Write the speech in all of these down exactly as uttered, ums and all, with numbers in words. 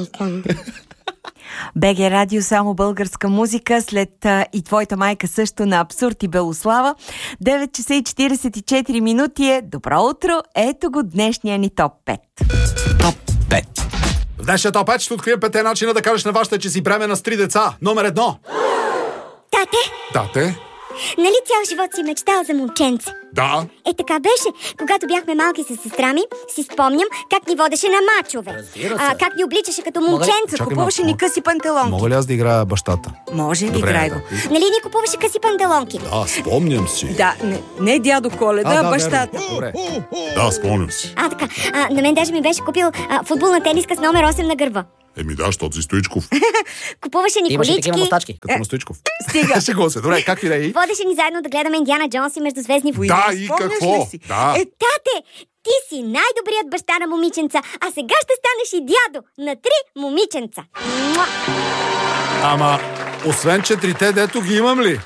майка. БГ Радио, само българска музика, след а, и твоята майка също на Абсурд и Белослава. девет часа и четиридесет и четири минути е. Добро утро, ето го днешния ни топ пет. Топ пет. В днешния топ пет ще открием петте начина да кажеш на вашата, че си бременна с три деца. Номер едно. Тате, Дате. нали цял живот си мечтал за момченце? Да. Е, така беше. Когато бяхме малки с сестра ми, си спомням как ни водеше на мачове. Разбира се. А, как ни обличаше като момченца. Чакай Купуваше малко. ни къси панталонки. Мога ли аз да играя бащата? Може, Добре, играй да. го. Нали ни купуваше къси панталонки? Да, спомням си. Да, не, не дядо Коледа, А, а да, бащата. верно. Добре. Да, спомням си. А, така. А, на мен даже ми беше купил а, футболна тениска с номер осем на гърба. Еми да, защото си Стоичков. Купуваше ни Имаше такива колички. мустачки. Като на Стоичков. Стига. Шегува се. Добре, как и да е? Водеше ни заедно да гледаме Индиана Джонс и Междузвездни войни. Да, и Спомняш какво? ли си? Да. Е, тате, ти си най-добрият баща на момиченца, а сега ще станеш и дядо на три момиченца. Муа! Ама, освен четирите, дето ги имам ли?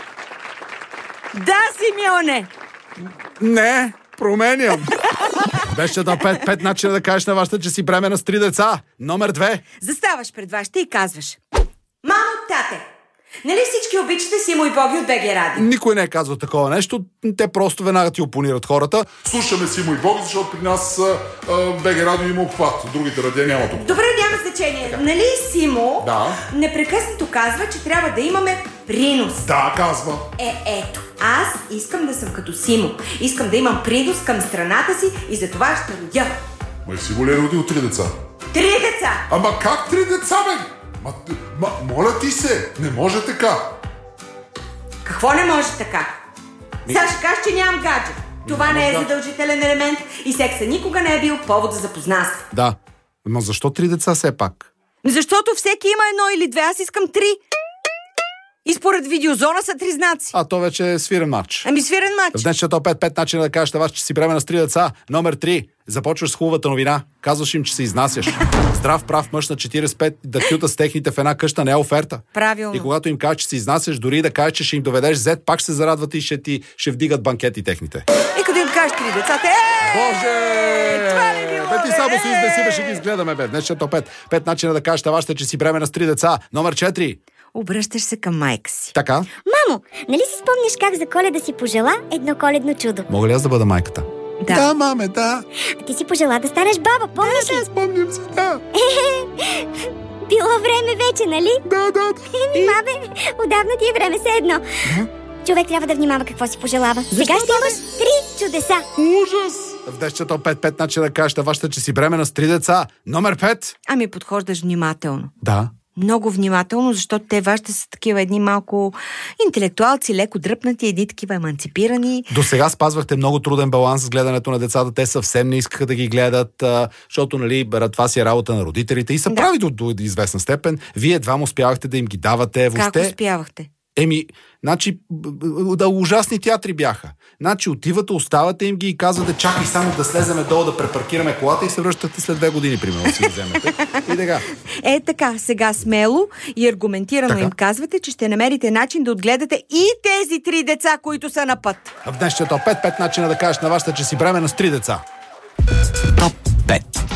Да, Симеоне! Не, променям. Беше да пет, пет начина да кажеш на вашата, че си бременна с три деца. Номер две. Заставаш пред вашите и казваш: мамо, тате, нали всички обичате Симо и Боги от БГ Радио? Никой не е казал такова нещо. Те просто веднага ти опонират хората. Слушаме Симо и Боги, защото при нас БГ Радио има обхват. Другите радио нямат обхват. Добре, няма значение. Нали Симо Да. непрекъснато казва, че трябва да имаме принос? Да, казва. Е, ето, аз искам да съм като Симо. Искам да имам принос към страната си и за това ще родя Ма и Симо ли е родил три деца? три деца. Ама как три деца, бе? Ма, ма, моля ти се, не може така. Какво не може така? Сега ще кажеш, че нямам гадже. Това не е задължителен елемент и секса никога не е бил повод за запознанство. Да. Но защо три деца все пак? Защото всеки има едно или две, аз искам три. И според видеозона са три знаци. А то вече е свирен матч. Ами свирен матч. В днешния топ пет, пет начина да кажеш на вас, че си бременна с три деца. Номер три. Започваш с хубавата новина. Казваш им, че се изнасяш. Здрав прав мъж на четиридесет и пет да кюта с техните в една къща не е оферта. Правилно. И когато им кажеш, че се изнасяш, дори и да кажеш, че ще им доведеш зет, пак ще се зарадват и ще ти ще вдигат банкети техните. И като им кажеш три децата, е! Боже! Това не било, Бе, ти бе! само си изнеси, ще ги изгледаме, бе. Днешния топ пет. Пет начина да кажеш на вашата, че си бременна с три деца. Номер четири. Обръщаш се към майка си. Така. Мамо, нали си спомняш как за Коледа си пожела едно коледно чудо? Мога ли аз да бъда майката? Да. Да, маме, да. А ти си пожела да станеш баба, помниш ли? Спомням си, да. Било време вече, нали? Да, да. Еми, бабе, отдавна ти е време, все едно. Човек трябва да внимава какво си пожелава. Сега ще имаш три чудеса. Ужас! В днешния топ пет, пет начина да кажеш на вашата, че си бременна с три деца. Номер пет. Ами подхождаш внимателно. Да. Много внимателно, защото те вашите са такива едни малко интелектуалци, леко дръпнати, едни такива еманципирани. До сега спазвахте много труден баланс с гледането на децата. Те съвсем не искаха да ги гледат, а, защото, нали, това си е работа на родителите и са Да. прави до, до известна степен. Вие едвам успявахте да им ги давате. Как Въобще, успявахте? еми, значи, б- б- да ужасни театри бяха. Значи, отивате, оставате им ги и казвате, чакай само да слеземе долу, да препаркираме колата и се връщате след две години, примерно, си ги вземете. И така. Е така, сега смело и аргументирано Така. им казвате, че ще намерите начин да отгледате и тези три деца, които са на път. В днешния топ пет, пет начина да кажеш на вашата, че си бременна с три деца. Топ пет.